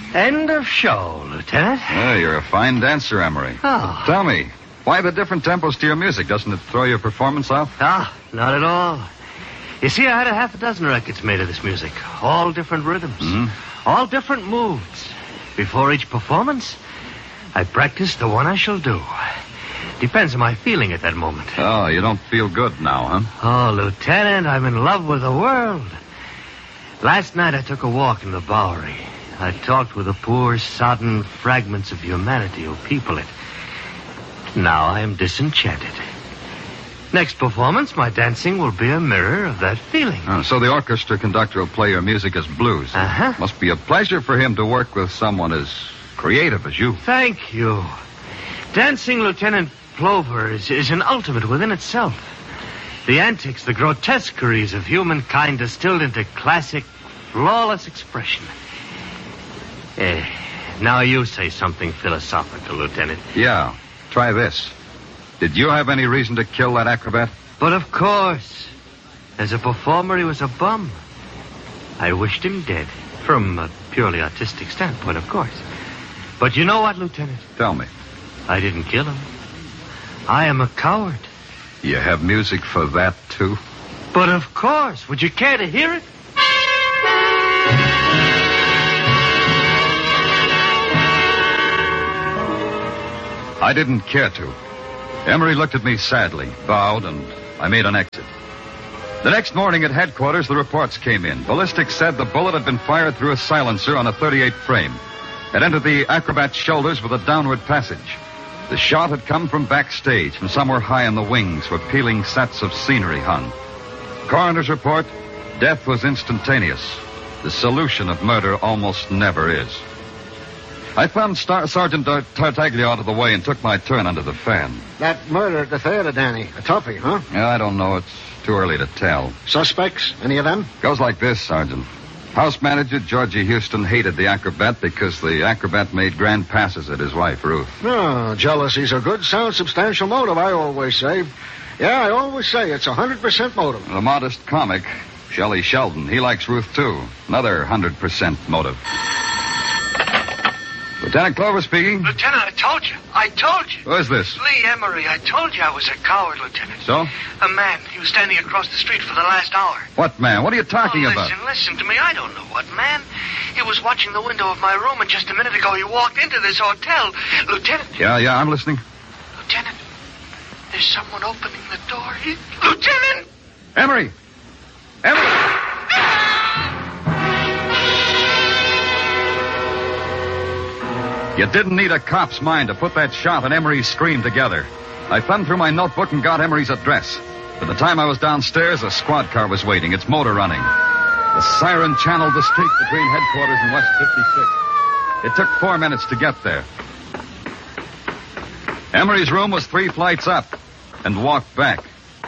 End of show, Lieutenant. Oh, you're a fine dancer, Emery. Oh. Tell me, why the different tempos to your music? Doesn't it throw your performance off? Ah, not at all. You see, I had a half a dozen records made of this music. All different rhythms. Mm-hmm. All different moves. Before each performance, I practice the one I shall do. Depends on my feeling at that moment. Oh, you don't feel good now, huh? Oh, Lieutenant, I'm in love with the world. Last night I took a walk in the Bowery. I talked with the poor, sodden fragments of humanity who people it. Now I am disenchanted. Next performance, my dancing will be a mirror of that feeling. Oh, so the orchestra conductor will play your music as blues. Uh-huh. Must be a pleasure for him to work with someone as creative as you. Thank you. Dancing, Lieutenant Clover, is an ultimate within itself. The antics, the grotesqueries of humankind distilled into classic, flawless expression. Now you say something philosophical, Lieutenant. Yeah, try this. Did you have any reason to kill that acrobat? But of course. As a performer, he was a bum. I wished him dead. From a purely artistic standpoint, of course. But you know what, Lieutenant? Tell me. I didn't kill him. I am a coward. You have music for that, too? But of course. Would you care to hear it? I didn't care to. Emery looked at me sadly, bowed, and I made an exit. The next morning at headquarters, the reports came in. Ballistics said the bullet had been fired through a silencer on a .38 frame. It entered the acrobat's shoulders with a downward passage. The shot had come from backstage, from somewhere high in the wings where peeling sets of scenery hung. Coroner's report, death was instantaneous. The solution of murder almost never is. I found Sergeant Tartaglia out of the way and took my turn under the fan. That murder at the theater, Danny. A toughie, huh? I don't know. It's too early to tell. Suspects? Any of them? Goes like this, Sergeant. House manager Georgie Houston hated the acrobat because the acrobat made grand passes at his wife, Ruth. Oh, jealousy's a good, sound, substantial motive, I always say. Yeah, I always say it's 100% motive. The modest comic, Shelley Sheldon, he likes Ruth, too. Another 100% motive. Lieutenant Clover speaking. Lieutenant, I told you. Who is this? Lee Emery. I told you I was a coward, Lieutenant. So? A man. He was standing across the street for the last hour. What man? What are you talking about? Listen to me. I don't know what man. He was watching the window of my room, and just a minute ago he walked into this hotel. Lieutenant. Yeah, I'm listening. Lieutenant, there's someone opening the door. Lieutenant! Emery! You didn't need a cop's mind to put that shot and Emery's scream together. I thumbed through my notebook and got Emery's address. By the time I was downstairs, a squad car was waiting, its motor running. The siren channeled the street between headquarters and West 56th. It took 4 minutes to get there. Emery's room was 3 flights up, and walked back.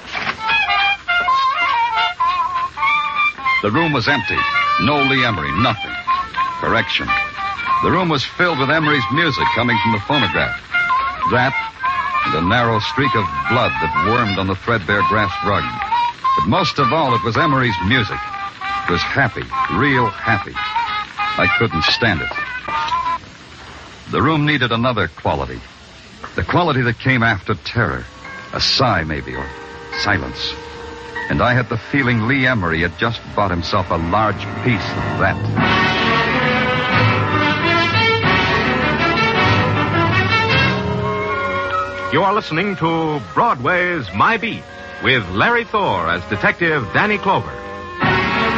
The room was empty. No Lee Emery, nothing. Correction. The room was filled with Emery's music coming from the phonograph. That, and a narrow streak of blood that wormed on the threadbare grass rug. But most of all, it was Emery's music. It was happy, real happy. I couldn't stand it. The room needed another quality. The quality that came after terror. A sigh, maybe, or silence. And I had the feeling Lee Emery had just bought himself a large piece of that. You are listening to Broadway's My Beat with Larry Thor as Detective Danny Clover.